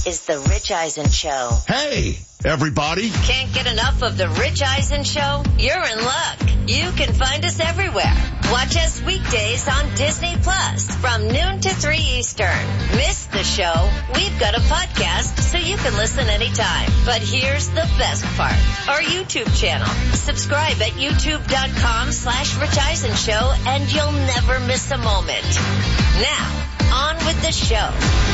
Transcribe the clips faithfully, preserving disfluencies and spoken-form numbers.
is The Rich Eisen Show. Hey, everybody. Can't get enough of The Rich Eisen Show? You're in luck. You can find us everywhere. Watch us weekdays on Disney Plus from noon to three Eastern. Miss the show? We've got a podcast so you can listen anytime. But here's the best part. Our YouTube channel. Subscribe at youtube.com slash Rich Eisen Show and you'll never miss a moment. Now, on with the show.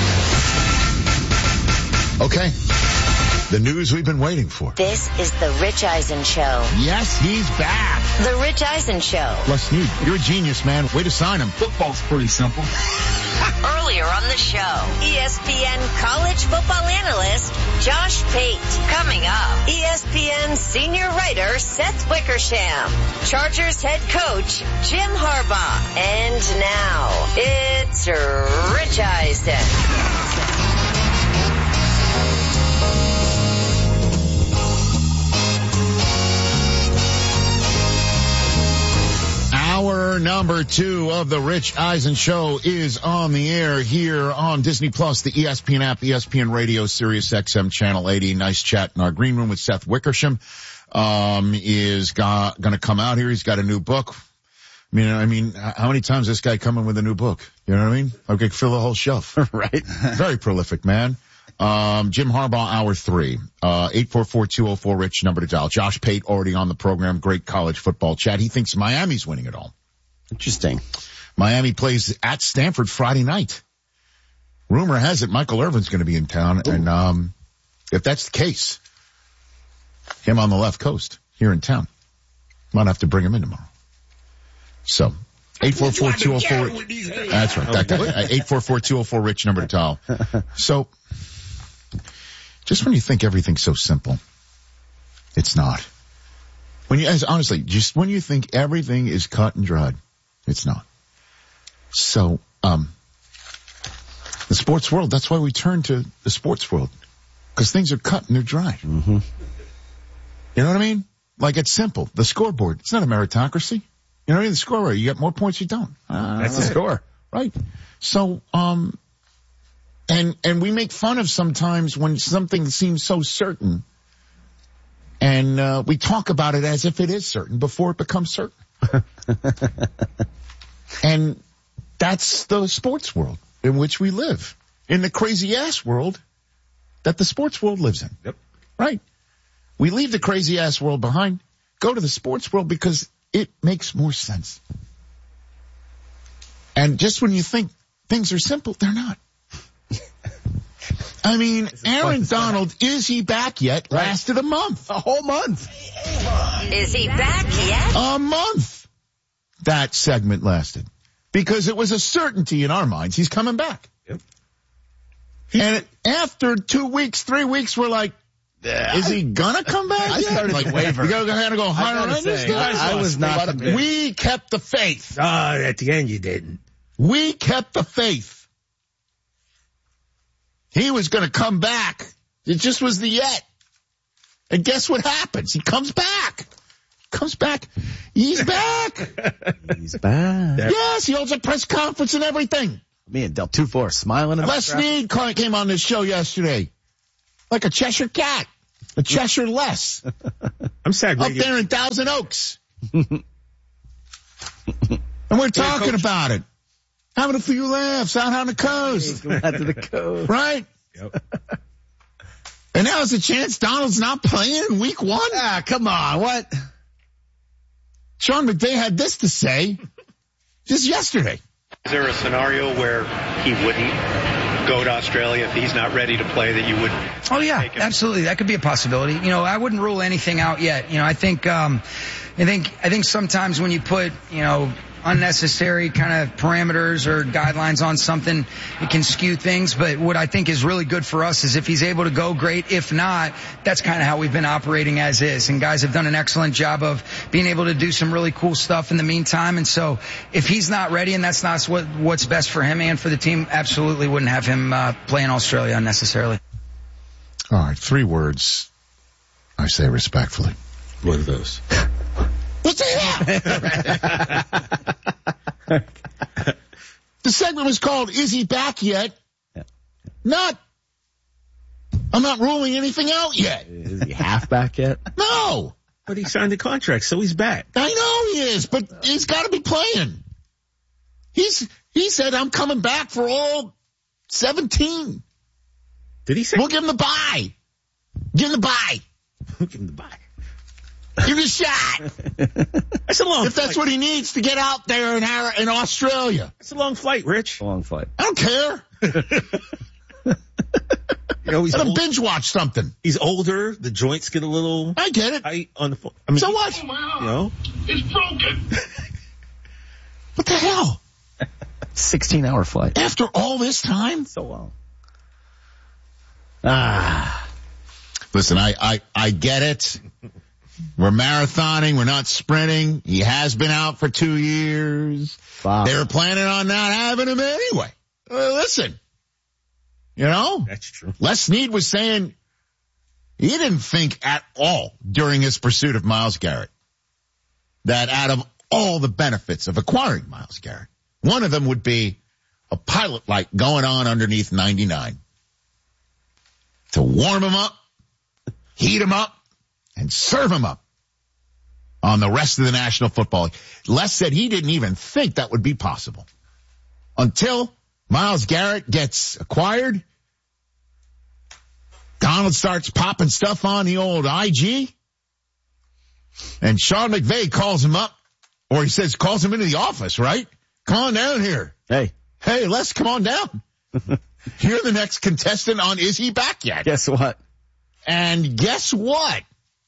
Okay. The news we've been waiting for. This is The Rich Eisen Show. Yes, he's back. The Rich Eisen Show. Les Snead, you're a genius, man. Way to sign him. Football's pretty simple. Earlier on the show, E S P N college football analyst Josh Pate. Coming up, E S P N senior writer Seth Wickersham. Chargers head coach Jim Harbaugh. And now, it's Rich Eisen. Hour number two of the Rich Eisen Show is on the air here on Disney Plus, the E S P N app, E S P N Radio, Sirius X M Channel eighty. Nice chat in our green room with Seth Wickersham. Um, is going to come out here. He's got a new book. I mean, I mean, how many times this guy coming with a new book? You know what I mean? I could fill a whole shelf. Right. Very prolific, man. Um, Jim Harbaugh, hour three, uh, eight four four, two oh four, Rich, number to dial. Josh Pate already on the program. Great college football chat. He thinks Miami's winning it all. Interesting. Miami plays at Stanford Friday night. Rumor has it Michael Irvin's going to be in town. Ooh. And, um, if that's the case, him on the left coast here in town, might have to bring him in tomorrow. So, eight four four, two oh four, that's right. That guy. eight four four, two oh four, Rich, number to dial. So, just when you think everything's so simple, it's not. When you, as honestly, just when you think everything is cut and dried, it's not. So, um, the sports world, that's why we turn to the sports world. Because things are cut and they're dried. Mm-hmm. You know what I mean? Like, it's simple. The scoreboard, it's not a meritocracy. You know what I mean? The scoreboard, you get more points, you don't. Uh, that's the score. Right. So, um, and, and we make fun of sometimes when something seems so certain. And, uh, we talk about it as if it is certain before it becomes certain. And that's the sports world in which we live. In the crazy ass world that the sports world lives in. Yep. Right. We leave the crazy ass world behind, go to the sports world because it makes more sense. And just when you think things are simple, they're not. I mean, Aaron Donald, is he back yet? Right. Lasted a month. A whole month. Is he back yet? A month. That segment lasted. Because it was a certainty in our minds. He's coming back. Yep. And after two weeks, three weeks, we're like, is he gonna come back? I yet? started like, to waver. You gotta, gotta go higher on this guy. I, I was not convinced. We kept the faith. Uh, at the end you didn't. We kept the faith. He was gonna come back. It just was the yet. And guess what happens? He comes back. Comes back. He's back. He's back. Yes, he holds a press conference and everything. Me and Del Tufo smiling. Les Snead came on this show yesterday. Like a Cheshire cat. A Cheshire less. I'm sad. Up there in Thousand Oaks. And we're talking yeah, about it. Having a few laughs out on the coast. Out to the coast. Right? Yep. And now it's a chance Donald's not playing in week one? Ah, come on. What? Sean McVay had this to say just yesterday. Is there a scenario where he wouldn't go to Australia if he's not ready to play, that you would? Oh yeah, absolutely. That could be a possibility. You know, I wouldn't rule anything out yet. You know, I think, um, I think, I think sometimes when you put, you know, unnecessary kind of parameters or guidelines on something, it can skew things. But what I think is really good for us is if he's able to go, great. If not, that's kind of how we've been operating as is. And guys have done an excellent job of being able to do some really cool stuff in the meantime. And so if he's not ready and that's not what, what's best for him and for the team, absolutely wouldn't have him uh, play in Australia unnecessarily. All right, three words. I say respectfully. What are those? What's that? The segment was called, Is He Back Yet? Yeah. Not, I'm not ruling anything out yet. Is he half back yet? No. But he signed a contract, so he's back. I know he is, but he's got to be playing. He's he said, I'm coming back for all seventeen. Did he say? We'll give him the bye. Give him the bye. Give him the bye. Give him a shot. That's a long If that's flight. what he needs to get out there in, Har- in Australia. That's a long flight, Rich. Long flight. I don't care. You know, he's, Let him old, binge watch something. he's older. The joints get a little I get it. tight on the phone. I mean, So what? You know? It's broken. What the hell? sixteen hour flight. After all this time? So long. Ah. Listen, I, I, I get it. We're marathoning. We're not sprinting. He has been out for two years. Wow. They were planning on not having him anyway. Uh, listen, you know, That's true. Les Snead was saying he didn't think at all during his pursuit of Myles Garrett that out of all the benefits of acquiring Myles Garrett, one of them would be a pilot light going on underneath ninety-nine to warm him up, heat him up, and serve him up on the rest of the National Football League. Les said he didn't even think that would be possible until Myles Garrett gets acquired. Donald starts popping stuff on the old I G, and Sean McVay calls him up, or he says calls him into the office, right? Come on down here. Hey, Hey, Les, come on down. You're the next contestant on Is He Back Yet? guess what? And guess what?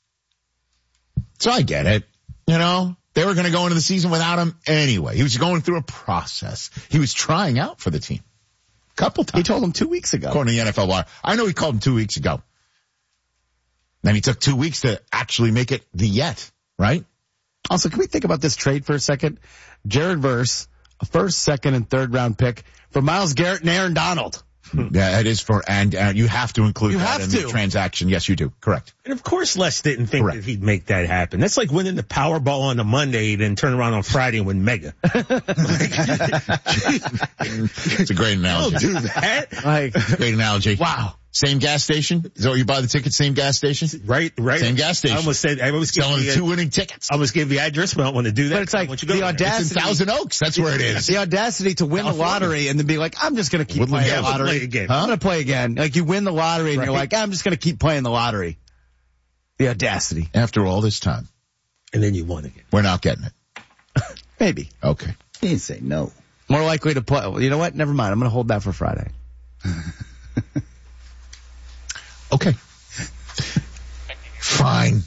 So I get it. You know, they were going to go into the season without him anyway. He was going through a process. He was trying out for the team a couple He times. told him two weeks ago. According to the N F L Wire. I know he called him two weeks ago. Then he took two weeks to actually make it the yet, right? Also, can we think about this trade for a second? Jared Verse, a first, second, and third round pick for Myles Garrett and Aaron Donald. Yeah, it is for, and uh, you have to include You that have in to. the transaction. Yes, you do. Correct. And of course Les didn't think Correct. that he'd make that happen. That's like winning the Powerball on a Monday, then turn around on Friday and win Mega. It's a great analogy. Don't do that. Like, Great analogy. wow. Same gas station? Is that what you buy the ticket? Same gas station? Right, right. Same gas station. I almost said, I almost gave Selling the, the two winning tickets. I almost gave the address, but I don't want to do that. But it's like Once you go the there. audacity- It's in Thousand Oaks. That's where it is. The audacity to win California. the lottery and then be like, I'm just going to keep Woodland playing the Hills. lottery. Play again. I'm going to play again. Like you win the lottery and you're Right. like, I'm just going to keep playing the lottery. The audacity. After all this time, And then you won again. we're not getting it. Maybe. Okay. He didn't say no. More likely to play. Well, you know what? Never mind. I'm going to hold that for Friday. Okay. Fine.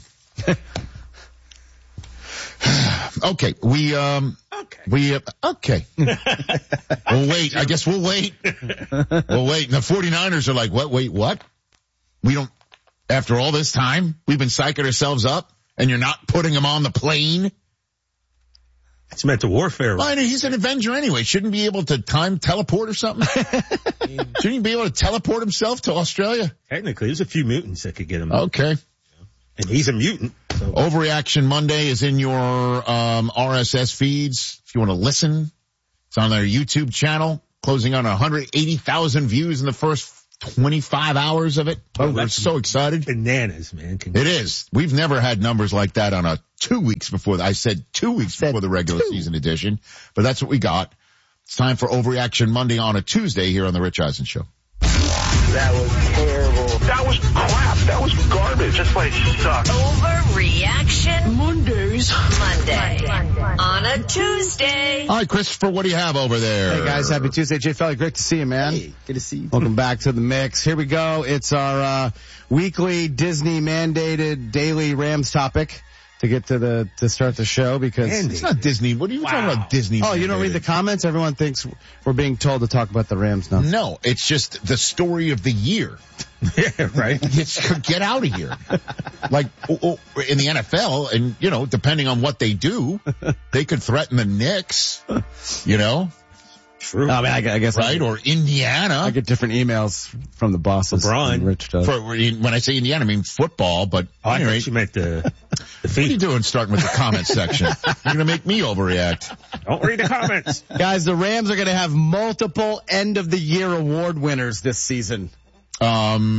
Okay. We, um, Okay. we, uh, okay. We'll wait. I guess we'll wait. We'll wait. And the 49ers are like, what? Wait, what? We don't, after all this time, we've been psyching ourselves up and you're not putting him on the plane? It's meant to warfare. Well, I mean, he's an Avenger anyway. Shouldn't he be able to time teleport or something? Shouldn't he be able to teleport himself to Australia? Technically, there's a few mutants that could get him. Okay. And he's a mutant. So. Overreaction Monday is in your um, R S S feeds. If you want to listen, it's on their YouTube channel, closing on one hundred eighty thousand views in the first twenty-five hours of it. Oh, we're that's so excited. Bananas, man. Can It is. We've never had numbers like that on a two weeks before. The, I said two weeks Said before the regular two. season edition, but that's what we got. It's time for Overreaction Monday on a Tuesday here on the Rich Eisen Show. That was terrible. That was crap. That was garbage. This place sucks. Overreaction Mondays. Monday. On a Tuesday. All right, Christopher, what do you have over there? Hey guys, happy Tuesday. Jay Felly, great to see you, man. Hey, good to see you. Welcome back to the mix. Here we go. It's our uh, weekly Disney mandated daily Rams topic to get to the to start the show because Andy. It's not Disney. What are you talking Wow. about Disney? oh, you don't read the comments? Everyone thinks we're being told to talk about the Rams now. No, it's just the story of the year. yeah, right. It's get out of here. Like oh, oh, in the N F L, and you know, depending on what they do, they could threaten the Knicks, you know, True. I mean, I, I guess I right? get, Or Indiana. I get different emails from the bosses. LeBron. and Rich does. For, when I say Indiana, I mean football. But Oh, I anyway, thought you meant the, the what are you feet. doing? Starting with the comment section, you're gonna make me overreact. Don't read the comments. Guys, the Rams are going to have multiple end of the year award winners this season. Um,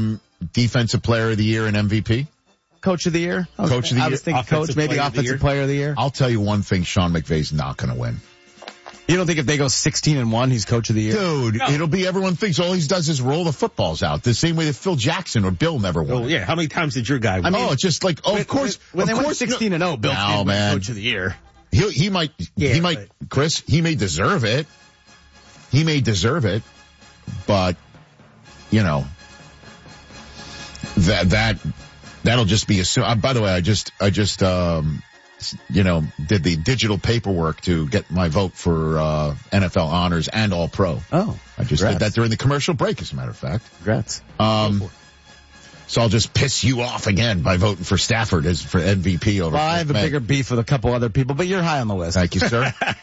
defensive player of the year and M V P? Coach of the year? I was, Coach of the I year? was thinking Offensive coach, maybe player of the offensive year? player of the year. I'll tell you one thing, Sean McVay's not going to win. You don't think if they go sixteen and one, he's coach of the year? Dude, No. it'll be everyone thinks all he does is roll the footballs out. The same way that Phil Jackson or Bill never won. Oh, yeah. How many times did your guy win? I mean, oh, it's just like, oh, When- of course. when, when of they course, went sixteen and oh, Bill No, Clinton was man. coach of the year. He, he might, Yeah, he might, but- Chris, he may deserve it. He may deserve it, but, you know, that, that, that'll just be assumed. Uh, by the way, I just, I just, um, you know, did the digital paperwork to get my vote for, uh, N F L honors and all pro. Oh, I just congrats. did that during the commercial break, as a matter of fact. Congrats. Um, so I'll just piss you off again by voting for Stafford as for M V P over. Well, I have a May. bigger beef with a couple other people, but you're high on the list. Thank you, sir. uh,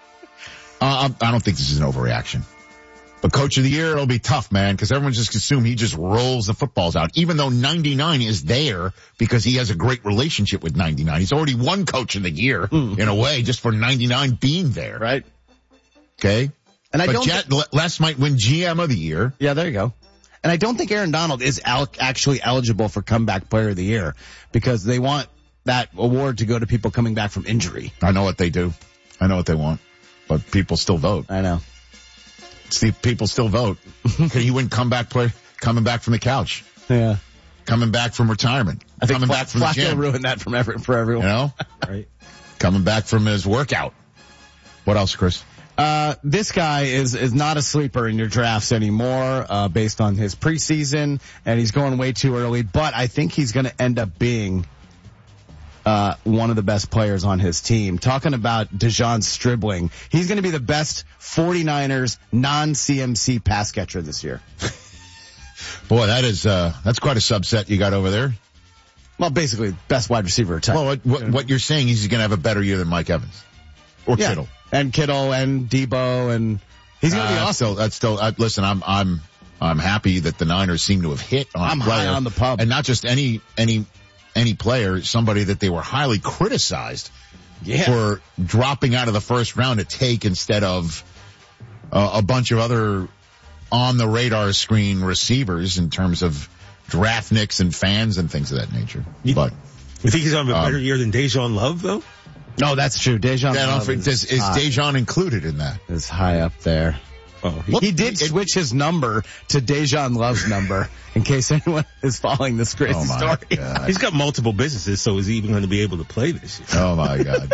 I I don't think this is an overreaction. But coach of the year, it'll be tough, man, because everyone just assume he just rolls the footballs out, even though ninety-nine is there because he has a great relationship with ninety-nine. He's already won coach of the year Mm. in a way just for ninety-nine being there. Right. Okay. And I but don't Jet, Les might win G M of the year. Yeah, there you go. And I don't think Aaron Donald is al- actually eligible for comeback player of the year because they want that award to go to people coming back from injury. I know what they do. I know what they want, but people still vote. I know. See, people still vote. He wouldn't come back play, coming back from the couch, Yeah. coming back from retirement, I think coming Fla- back from the Flacco gym. ruined that from every, for everyone. You know, Right. coming back from his workout. What else, Chris? Uh, this guy is, is not a sleeper in your drafts anymore, uh, based on his preseason, and he's going way too early, but I think he's gonna end up being, uh, one of the best players on his team. Talking about DeJon Stribling. He's gonna be the best 49ers non-C M C pass catcher this year. Boy, that is, uh, that's quite a subset you got over there. Well, basically, best wide receiver type. Well, what, what, what you're saying is he's going to have a better year than Mike Evans. Or yeah. Kittle. And Kittle and Debo and he's gonna Uh, be that's awesome. Still, that's still, uh, listen, I'm, I'm, I'm happy that the Niners seem to have hit on I'm a player. high on the pub. And not just any, any, any player, somebody that they were highly criticized Yeah. for dropping out of the first round to take instead of uh, a bunch of other on the radar screen receivers in terms of draft nicks and fans and things of that nature. You- But You think he's having a Um, better year than Dejan Love, though? No, that's true. Dejan I don't Love think is, this, is high, Dejan included in that? is high up there. Oh, he, He did switch his number to Dejan Love's number in case anyone is following this crazy Oh my story. God. he's got multiple businesses, so is he even going to be able to play this year? Oh my God.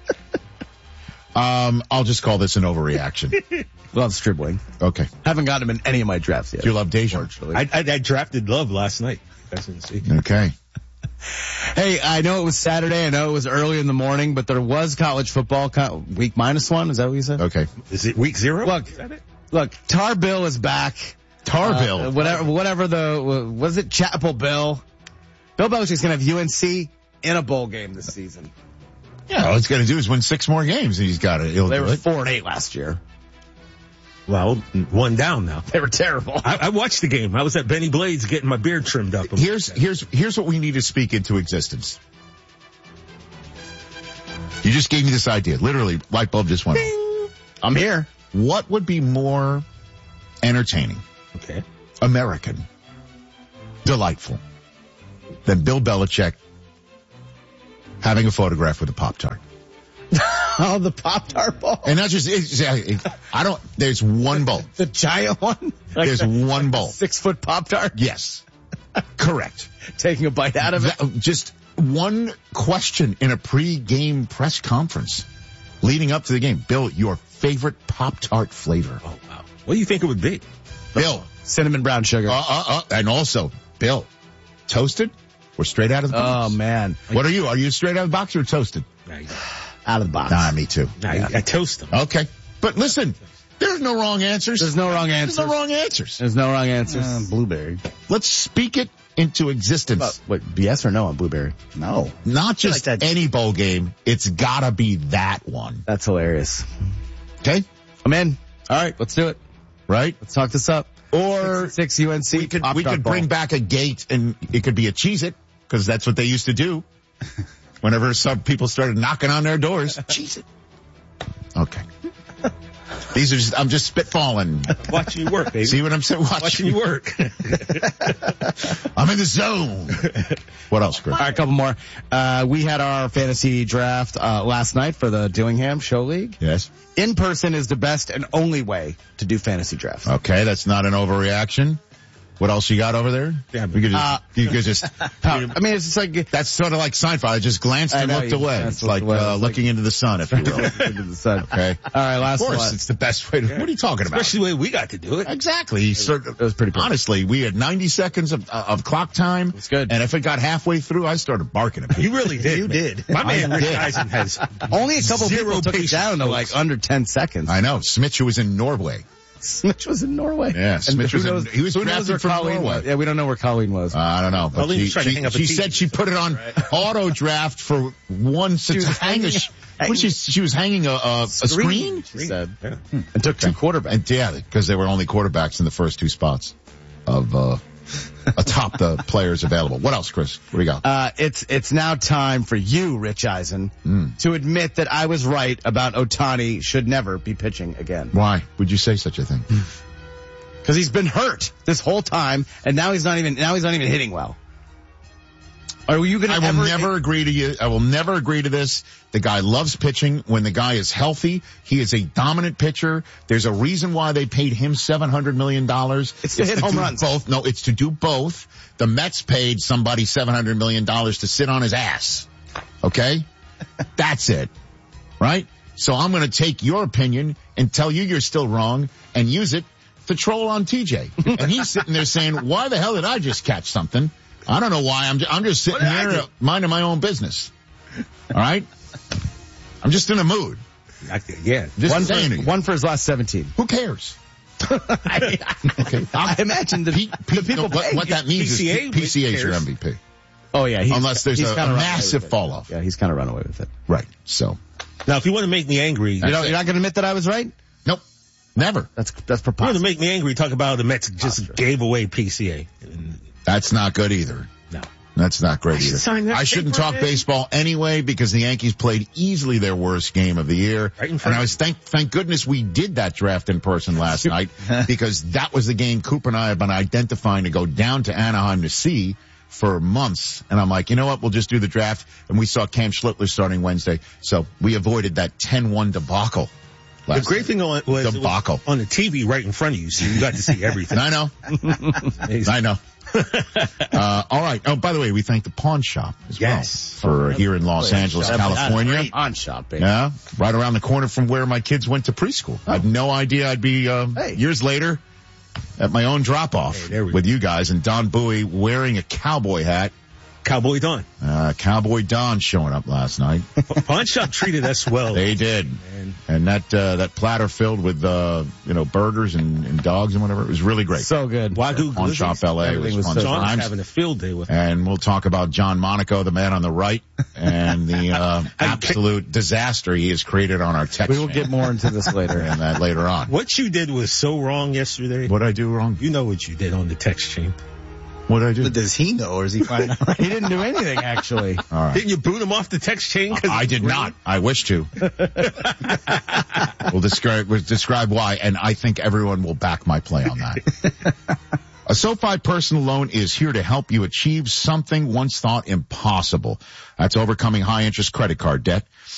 um, I'll just call this an overreaction. Love Stribling. Okay. Haven't got him in any of my drafts yet. You love Dejan. Unfortunately. I, I, I drafted Love last night. You guys didn't see. Okay. Hey, I know it was Saturday. I know it was early in the morning, but there was college football co- week minus one. Is that what you said? Okay. Is it week zero? Look, Is that it? look, Tar Bill is back. Tarbill. Uh, whatever, whatever the, was it Chapel Bill? Bill Belichick's gonna have U N C in a bowl game this season. Yeah. All he's got to do is win six more games and he's got it. He'll They do were it. four and eight last year. Well, one down now. They were terrible. I, I watched the game. I was at Benny Blades getting my beard trimmed up. Here's, here's, here's what we need to speak into existence. You just gave me this idea. Literally, light bulb just went on. I'm here. What would be more entertaining, Okay. American, delightful than Bill Belichick having a photograph with a Pop-Tart? Oh, the Pop-Tart ball. And not just, it's, it, I don't, there's one bowl. The giant one? Like There's the one bowl. Six foot Pop-Tart? Yes. Correct. Taking a bite out of it? That- just one question in a pre-game press conference leading up to the game. Bill, your favorite Pop-Tart flavor? Oh, wow. What do you think it would be? Bill. Cinnamon brown sugar. Uh, uh, uh, and also, Bill, toasted or straight out of the Oh, box? man. What are you? Are you straight out of the box or toasted? Nah, you- Out of the box. Nah, me too. nah, I toast them. Okay. But listen, there's no wrong answers. There's no wrong There's answers. no wrong answers. There's no wrong answers. blueberry. Let's speak it into existence. What, yes or no on blueberry? No. Not just like that- any bowl game. It's gotta be that one. That's hilarious. Okay? I'm in. All right, let's do it. Right? Let's talk this up. Or Six U N C. we could, we Pop-Tart could ball. bring back a gate and it could be a Cheez-It, because that's what they used to do. Whenever some people started knocking on their doors, Cheez-It. Okay. These are just, I'm just spitballing. Watching you work, baby. See what I'm saying? Watching, Watching you work. I'm in the zone. What else, Chris? All right, a couple more. Uh, we had our fantasy draft uh, last night for the Dillingham Show League. Yes. In person is the best and only way to do fantasy drafts. Okay, that's not an overreaction. What else you got over there? Yeah, you could just, uh, you could just. I mean, it's just like That's sort of like Seinfeld. I just glanced I and know, looked you away. glanced It's and like looked away. uh, It's looking into the sun, if you will. into the sun. Okay. All right, last Of course, one. it's the best way to. What are you talking about? Especially the way we got to do it. Exactly. It It was pretty perfect. Honestly, we had ninety seconds of, uh, of clock time. It's good. And if it got halfway through, I started barking at people. You really did. You man. did. My man I Rich did. Eisen has Only a couple zero people took it patience, down to like folks. under ten seconds. I know. Smitch was in Norway. Smitch was in Norway. Yeah, And Smitch who was in- knows, he was who knows drafted where from Colleen Norway. was. Yeah, we don't know where Colleen was. Uh, I don't know. But Colleen she, was trying to she, hang up a she T V. said she put it on auto draft for one to was hang a, hanging- sh- what she, she was hanging a, a, a screen? She said. Yeah. And took two quarterbacks. And yeah, because they were only quarterbacks in the first two spots of, uh, atop the players available. What else, Chris? What do you got? Uh, it's, it's now time for you, Rich Eisen, Mm. to admit that I was right about Ohtani should never be pitching again. Why would you say such a thing? Cause he's been hurt this whole time and now he's not even, now he's not even hitting well. Are you gonna I will ever, never agree to you. I will never agree to this. The guy loves pitching. When the guy is healthy, he is a dominant pitcher. There's a reason why they paid him seven hundred million dollars. It's to hit home do runs. Both. No, it's to do both. The Mets paid somebody seven hundred million dollars to sit on his ass. Okay? That's it. Right? So I'm going to take your opinion and tell you you're still wrong and use it to troll on T J. And he's sitting there saying, why the hell did I just catch something? I don't know why. I'm just, I'm just sitting What did I here do? minding my own business. All right? I'm just in a mood. I- yeah. Just one, saying to for, you. one for his last seventeen. Who cares? I, Okay. I imagine the, P- P- the people no, what, paying what that means P C A is P C A is your cares. M V P. Oh yeah, he's, Unless there's he's a- kinda a run away massive with it. fall off. Yeah, he's kind of run away with it. Right. So, Now, if you want to make me angry, You know, That's it. you're not going to admit that I was right? nope. Never. That's that's if you want to preposterous. make me angry, talk about the Mets just gave away P C A. That's not good either. No. That's not great I should either. sign that I shouldn't paper, talk man. baseball anyway because the Yankees played easily their worst game of the year. Right in and front I of was thank thank goodness we did that draft in person last night because that was the game Cooper and I have been identifying to go down to Anaheim to see for months. And I'm like, you know what? We'll just do the draft. And we saw Cam Schlittler starting Wednesday. So we avoided that ten one debacle. The last great night. thing on, was it was Debacle. on the T V right in front of you, so you got to see everything. I know. I know. uh, all right. Oh, by the way, we thank the pawn shop as Yes. well for here in Los Angeles, California. On shop, baby. Yeah, right around the corner from where my kids went to preschool. I had no idea I'd be uh, Hey. years later at my own drop-off Hey, there we with go. you guys and Don Bowie wearing a cowboy hat. Cowboy Don. Uh, Cowboy Don showing up last night. Pawn Shop treated us well. They did. And that uh, that platter filled with, uh, you know, burgers and, and dogs and whatever. It was really great. So good. Wagyu Pawn Glizzies. Shop L A Everything was was fun so- John was times. having a field day with And we'll talk about John Monaco, the man on the right, and the uh, absolute disaster he has created on our text We will chain. get more into this later. and that later on. What you did was so wrong yesterday. What did I do wrong? You know what you did on the text chain. What did I do? But does he know, or is he finding out? He didn't do anything, actually. All right. Didn't you boot him off the text chain? 'cause I it's did green? not. I wish to. We'll describe, we'll describe why, and I think everyone will back my play on that. A SoFi personal loan is here to help you achieve something once thought impossible. That's overcoming high interest credit card debt.